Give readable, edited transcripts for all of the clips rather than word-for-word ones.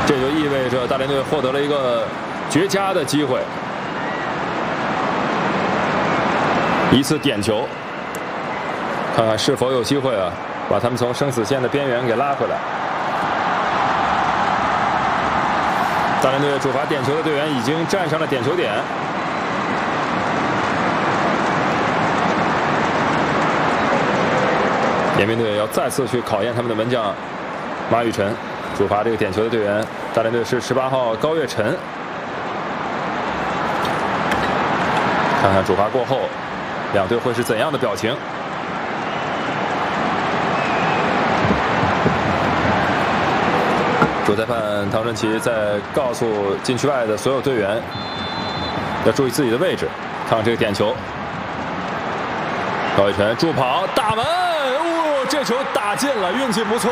这就意味着大连队获得了一个绝佳的机会，一次点球，看看是否有机会啊，把他们从生死线的边缘给拉回来。大连队主罚点球的队员已经站上了点球点。延边队要再次去考验他们的门将马宇辰，主罚这个点球的队员，大连队是18号高岳晨。看看主罚过后，两队会是怎样的表情？主裁判唐传奇在告诉禁区外的所有队员，要注意自己的位置。看看这个点球，高岳晨助跑大门。这球打进了，运气不错。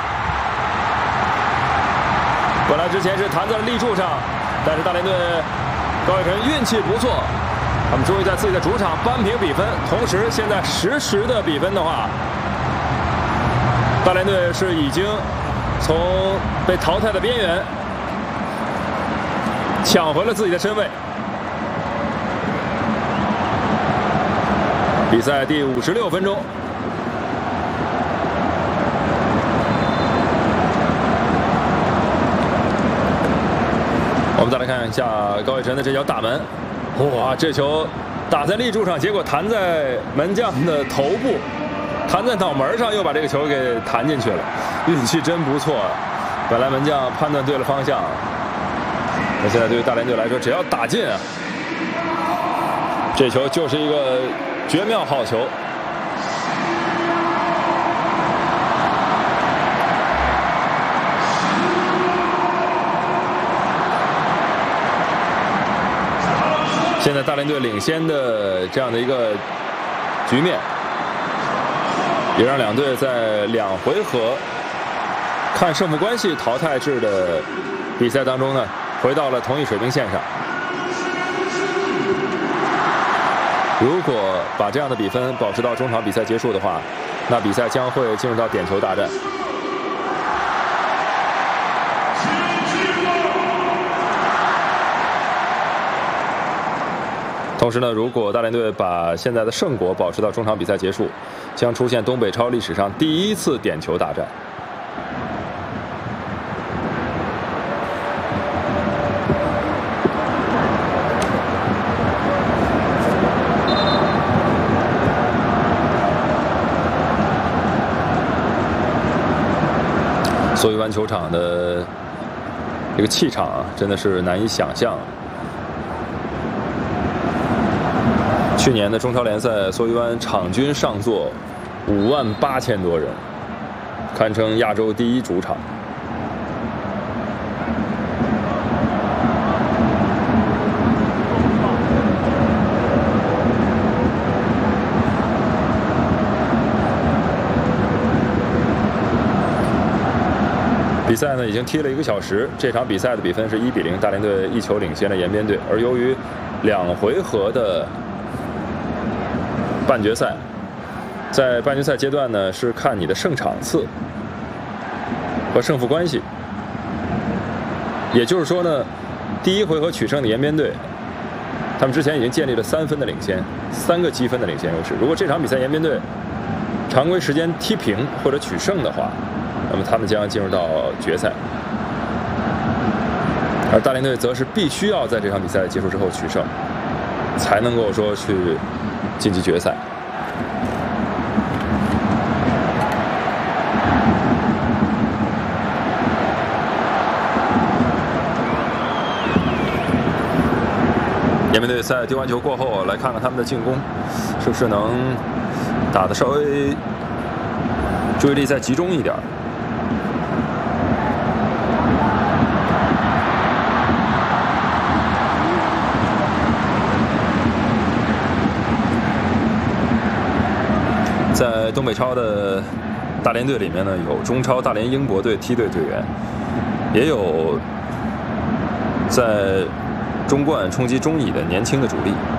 本来之前是弹在了立柱上，但是大连队高岳晨运气不错，他们终于在自己的主场扳平比分。同时，现在实的比分的话，大连队是已经从被淘汰的边缘抢回了自己的身位。比赛第56分钟。我们再来看一下高岳晨的这脚大门，哇，这球打在立柱上，结果弹在门将的头部，弹在脑门上，又把这个球给弹进去了，运气真不错啊！本来门将判断对了方向，那现在对于大连队来说，只要打进啊，这球就是一个绝妙好球。现在大连队领先的这样的一个局面，也让两队在2回合看胜负关系淘汰制的比赛当中呢，回到了同一水平线上。如果把这样的比分保持到中场比赛结束的话，那比赛将会进入到点球大战。同时呢，如果大连队把现在的胜果保持到中场比赛结束，将出现东北超历史上第1次点球大战。所以湾球场的这个气场啊，真的是难以想象。去年的中超联赛，梭鱼湾场均上座58000多人，堪称亚洲第1主场。比赛呢已经踢了1个小时，这场比赛的比分是1比0，大连队1球领先了延边队。而由于2回合的半决赛，在半决赛阶段呢是看你的胜场次和胜负关系，也就是说呢，第1回合取胜的延边队，他们之前已经建立了3分的领先，3个积分的领先优势。如果这场比赛延边队常规时间踢平或者取胜的话，那么他们将进入到决赛，而大连队则是必须要在这场比赛结束之后取胜，才能够说去晋级决赛。延边队在丢完球过后，来看看他们的进攻是不是能打得稍微注意力再集中一点。在东北超的大连队里面呢，有中超大连英博队梯队队员，也有在中冠冲击中乙的年轻的主力。